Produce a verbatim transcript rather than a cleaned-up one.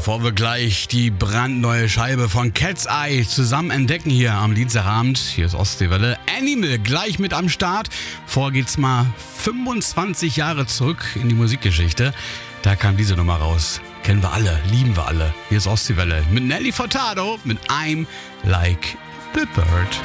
bevor wir gleich die brandneue Scheibe von Cat's Eye zusammen entdecken hier am Dienstagabend, hier ist Ostseewelle, Animal gleich mit am Start. Vorher geht's mal fünfundzwanzig Jahre zurück in die Musikgeschichte. Da kam diese Nummer raus. Kennen wir alle, lieben wir alle. Hier ist Ostseewelle mit Nelly Furtado mit I'm Like the Bird.